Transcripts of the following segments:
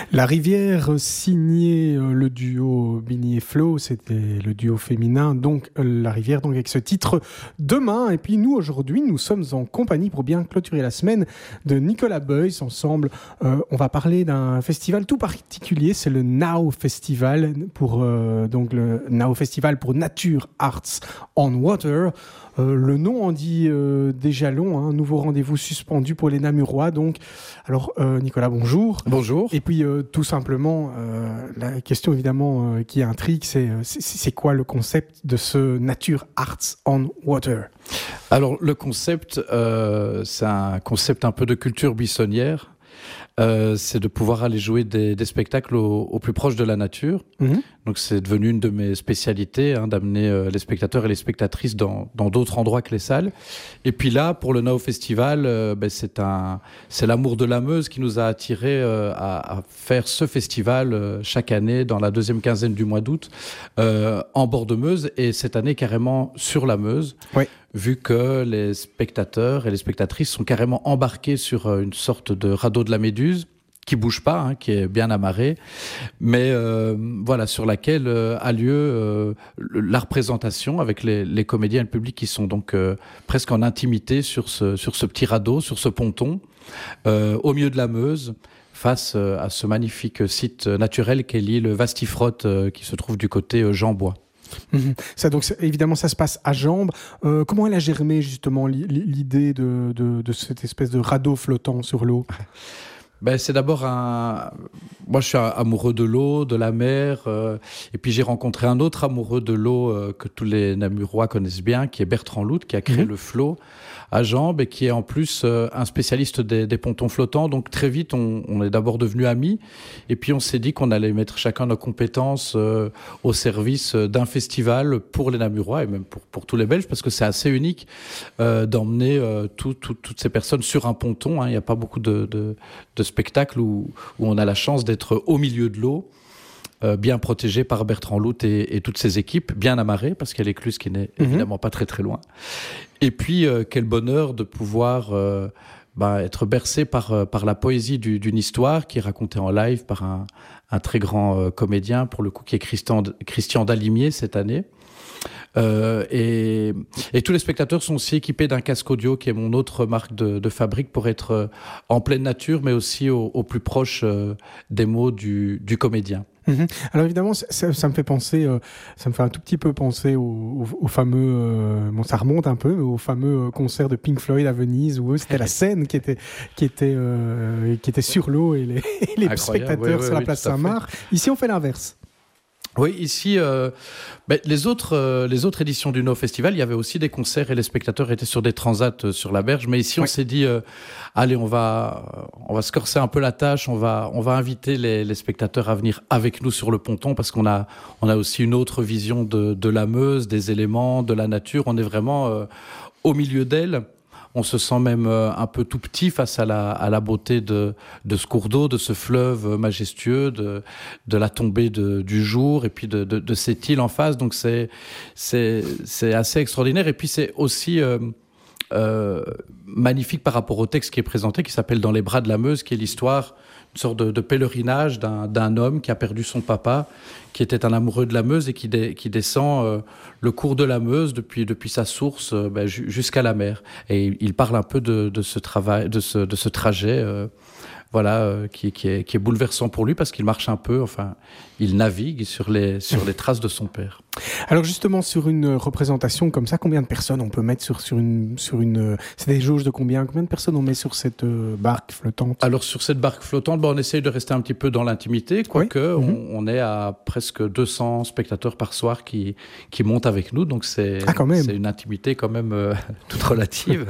La rivière signée le duo Binny et Flo, c'était le duo féminin, donc La rivière, donc avec ce titre Demain. Et puis nous, aujourd'hui, nous sommes en compagnie pour bien clôturer la semaine de Nicolas Beuys. Ensemble, on va parler d'un festival tout particulier, c'est le Now Festival, donc le Now Festival pour Nature Arts on Water. Le nom en dit déjà long, un nouveau rendez-vous suspendu pour les Namurois. Donc, alors Nicolas, bonjour. Bonjour. Et puis tout simplement, la question évidemment qui intrigue, c'est quoi le concept de ce Nature Arts on Water ? Alors le concept, c'est un concept un peu de culture buissonnière. C'est de pouvoir aller jouer des spectacles au plus proche de la nature. Mmh. Donc c'est devenu une de mes spécialités, d'amener les spectateurs et les spectatrices dans d'autres endroits que les salles. Et puis là, pour le Now Festival, c'est l'amour de la Meuse qui nous a attirés à faire ce festival chaque année dans la deuxième quinzaine du mois d'août en bord de Meuse, et cette année carrément sur la Meuse. Oui. Vu que les spectateurs et les spectatrices sont carrément embarqués sur une sorte de radeau de la Méduse qui bouge pas, qui est bien amarré, mais voilà, sur laquelle a lieu la représentation avec les comédiens et le public qui sont donc presque en intimité sur ce petit radeau, sur ce ponton, au milieu de la Meuse, face à ce magnifique site naturel qu'est l'île Vastifrotte qui se trouve du côté Jambois. Ça, donc, évidemment, ça se passe à Jambes. Comment elle a germé justement l'idée de cette espèce de radeau flottant sur l'eau ? C'est d'abord moi je suis amoureux de l'eau, de la mer, et puis j'ai rencontré un autre amoureux de l'eau que tous les Namurois connaissent bien, qui est Bertrand Lout, qui a créé le Flot à Jambes et qui est en plus un spécialiste des pontons flottants. Donc très vite on est d'abord devenus amis, et puis on s'est dit qu'on allait mettre chacun nos compétences au service d'un festival pour les Namurois et même pour tous les Belges, parce que c'est assez unique d'emmener toutes ces personnes sur un ponton. Il n'y a pas beaucoup de spectacles où on a la chance d'être au milieu de l'eau, bien protégé par Bertrand Lout et toutes ses équipes, bien amarré, parce qu'il y a l'écluse qui n'est évidemment pas très très loin. Et puis quel bonheur de pouvoir être bercé par la poésie d'une histoire qui est racontée en live par un très grand comédien, pour le coup, qui est Christian Dalimier cette année. Et tous les spectateurs sont aussi équipés d'un casque audio, qui est mon autre marque de fabrique, pour être en pleine nature, mais aussi au plus proche des mots du comédien. Alors évidemment, ça me fait penser, ça me fait un tout petit peu penser au fameux, ça remonte un peu, mais au fameux concert de Pink Floyd à Venise, où c'était la scène qui était sur l'eau et les spectateurs sur la place Saint-Marc. Ici, on fait l'inverse. Oui, ici, les autres éditions du No Festival, il y avait aussi des concerts et les spectateurs étaient sur des transats sur la berge. Mais ici, on s'est dit, allez, on va se corser un peu la tâche, on va inviter les spectateurs à venir avec nous sur le ponton, parce qu'on a aussi une autre vision de la Meuse, des éléments, de la nature. On est vraiment au milieu d'elle. On se sent même un peu tout petit face à la beauté de ce cours d'eau, de ce fleuve majestueux, de la tombée du jour, et puis de cette île en face. Donc c'est assez extraordinaire. Et puis c'est aussi magnifique par rapport au texte qui est présenté, qui s'appelle Dans les bras de la Meuse, qui est l'histoire, une sorte de pèlerinage d'un homme qui a perdu son papa, qui était un amoureux de la Meuse et qui descend le cours de la Meuse depuis sa source jusqu'à la mer. Et il parle un peu de ce travail, de ce trajet, qui est bouleversant pour lui, parce qu'il marche un peu, il navigue sur les traces de son père. Alors justement, sur une représentation comme ça, combien de personnes on peut mettre sur une c'est des jauges de combien de personnes on met sur cette barque flottante ? Alors sur cette barque flottante, on essaye de rester un petit peu dans l'intimité, quoique on est à presque 200 spectateurs par soir qui montent avec nous, donc c'est une intimité quand même toute relative.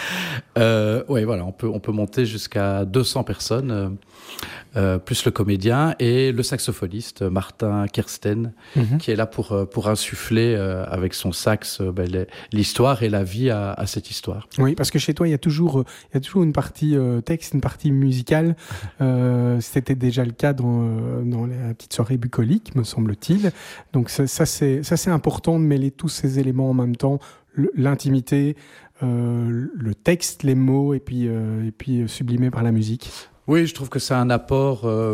On peut monter jusqu'à 200 personnes, plus le comédien et le saxophoniste Martin Kersten, qui est là pour insuffler avec son sax l'histoire et la vie à cette histoire. Oui, parce que chez toi, il y a toujours une partie texte, une partie musicale. C'était déjà le cas dans la petite soirée bucolique, me semble-t-il. Donc ça c'est important de mêler tous ces éléments en même temps, l'intimité, le texte, les mots, et puis sublimé par la musique. Oui, je trouve que c'est un apport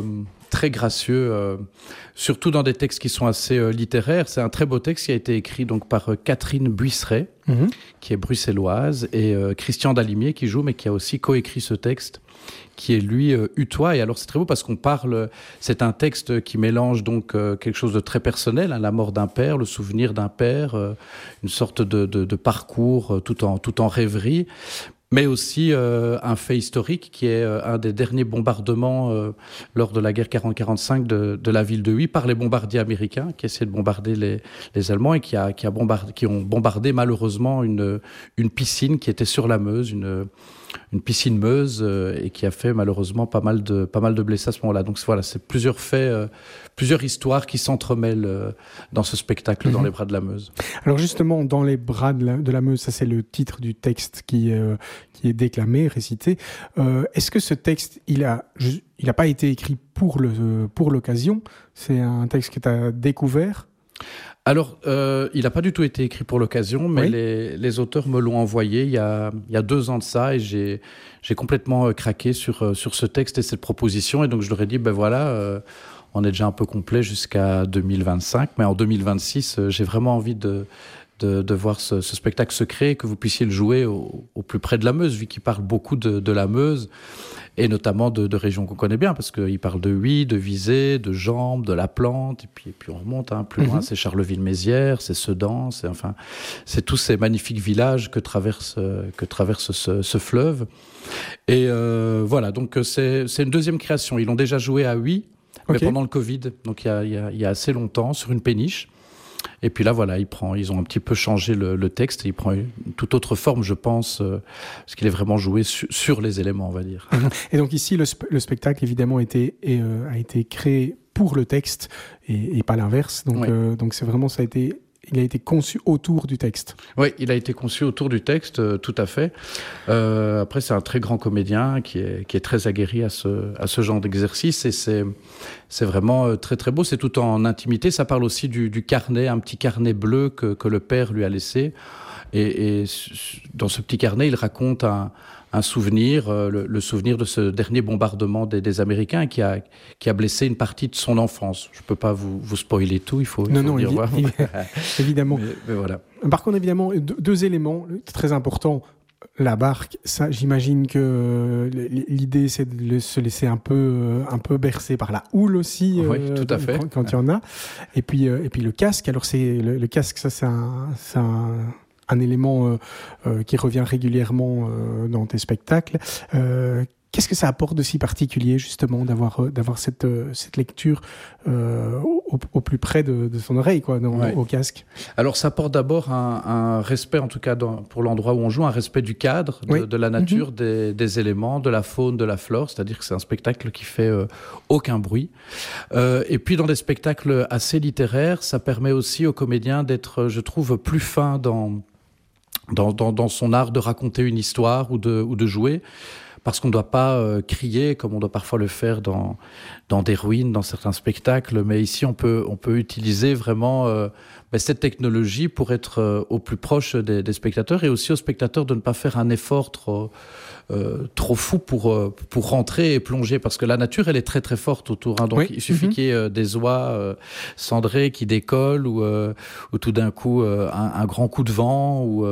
très gracieux, surtout dans des textes qui sont assez littéraires. C'est un très beau texte qui a été écrit donc par Catherine Buisseret, qui est bruxelloise, et Christian Dalimier qui joue, mais qui a aussi coécrit ce texte, qui est lui utois. Et alors c'est très beau parce qu'on parle, c'est un texte qui mélange donc quelque chose de très personnel, la mort d'un père, le souvenir d'un père, une sorte de parcours tout en rêverie, mais aussi un fait historique qui est un des derniers bombardements lors de la guerre 40-45 de la ville de Huy par les bombardiers américains qui essaient de bombarder les Allemands et qui ont bombardé malheureusement une piscine qui était sur la Meuse, une piscine Meuse, et qui a fait malheureusement pas mal de blessés à ce moment-là. Donc voilà, c'est plusieurs faits, plusieurs histoires qui s'entremêlent dans ce spectacle Dans les bras de la Meuse. Alors justement, Dans les bras de la Meuse, ça c'est le titre du texte qui est déclamé, récité. Est-ce que ce texte, il a pas été écrit pour l'occasion? C'est un texte que tu as découvert? Alors, il n'a pas du tout été écrit pour l'occasion, mais les auteurs me l'ont envoyé il y a 2 ans de ça, et j'ai complètement craqué sur ce texte et cette proposition. Et donc, je leur ai dit, ben voilà, on est déjà un peu complet jusqu'à 2025, mais en 2026, j'ai vraiment envie de voir ce spectacle se créer, que vous puissiez le jouer au plus près de la Meuse, vu qu'il parle beaucoup de la Meuse, et notamment de régions qu'on connaît bien, parce qu'il parle de Huy, de Visé, de Jambes, de La Plante, et puis on remonte plus loin, c'est Charleville-Mézières, c'est Sedan, c'est tous ces magnifiques villages que traverse ce fleuve. Et voilà, donc c'est une deuxième création. Ils l'ont déjà joué à Huy, mais pendant le Covid, donc il y a assez longtemps, sur une péniche. Et puis là, voilà, ils ont un petit peu changé le texte, et il prend une toute autre forme, je pense, parce qu'il est vraiment joué sur les éléments, on va dire. Et donc ici, le spectacle, évidemment, a été créé pour le texte, et pas l'inverse. Donc c'est vraiment, il a été conçu autour du texte. Oui, il a été conçu autour du texte, tout à fait. Après, c'est un très grand comédien qui est très aguerri à ce genre d'exercice, et c'est vraiment très très beau. C'est tout en intimité. Ça parle aussi du carnet, un petit carnet bleu que le père lui a laissé. Et dans ce petit carnet, il raconte un souvenir, le souvenir de ce dernier bombardement des Américains qui a blessé une partie de son enfance. Je ne peux pas vous spoiler tout, il faut dire. Évidemment. Mais voilà. Par contre, évidemment, 2 éléments très importants. La barque, ça, j'imagine que l'idée, c'est de se laisser un peu bercer par la houle aussi, oui, tout à fait. Quand il y en a. Et puis le casque. Alors le casque, ça c'est un élément qui revient régulièrement dans tes spectacles. Qu'est-ce que ça apporte de si particulier, justement, d'avoir cette lecture au plus près de son oreille, au casque? Alors, ça apporte d'abord un respect, en tout cas pour l'endroit où on joue, un respect du cadre, de la nature, des éléments, de la faune, de la flore. C'est-à-dire que c'est un spectacle qui fait aucun bruit. Et puis, dans des spectacles assez littéraires, ça permet aussi aux comédiens d'être, je trouve, plus fins dans son art de raconter une histoire ou de jouer. Parce qu'on ne doit pas crier comme on doit parfois le faire dans des ruines, dans certains spectacles. Mais ici, on peut utiliser vraiment cette technologie pour être au plus proche des spectateurs, et aussi aux spectateurs de ne pas faire un effort trop fou pour rentrer et plonger, parce que la nature, elle est très très forte autour. Donc il suffit qu'il y ait des oies cendrées qui décollent, ou tout d'un coup un grand coup de vent, ou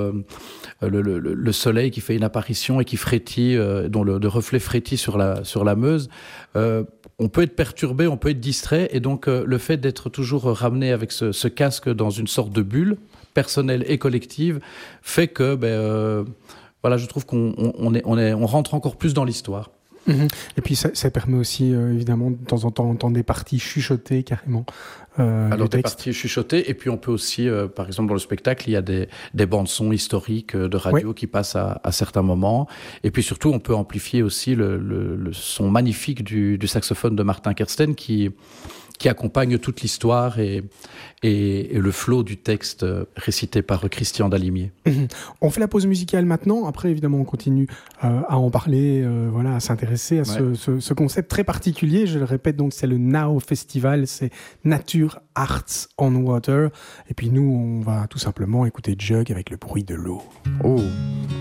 le soleil qui fait une apparition et qui frétille, dont le reflet frétille sur la Meuse. On peut être perturbé, on peut être distrait, et donc le fait d'être toujours ramené avec ce casque dans une sorte de bulle personnelle et collective fait que voilà, je trouve qu'on rentre encore plus dans l'histoire. Et puis ça permet aussi, évidemment, de temps en temps, d'entendre des parties chuchotées carrément. Alors des parties chuchotées, et puis on peut aussi, par exemple dans le spectacle, il y a des bandes-sons historiques de radio qui passent à certains moments. Et puis surtout, on peut amplifier aussi le son magnifique du saxophone de Martin Kersten qui accompagne toute l'histoire et le flot du texte récité par Christian Dalimier. On fait la pause musicale maintenant. Après, évidemment, on continue à en parler, à s'intéresser à ce concept très particulier. Je le répète, donc c'est le Now Festival, c'est Nature Arts on Water. Et puis nous, on va tout simplement écouter Jug avec le bruit de l'eau. Oh.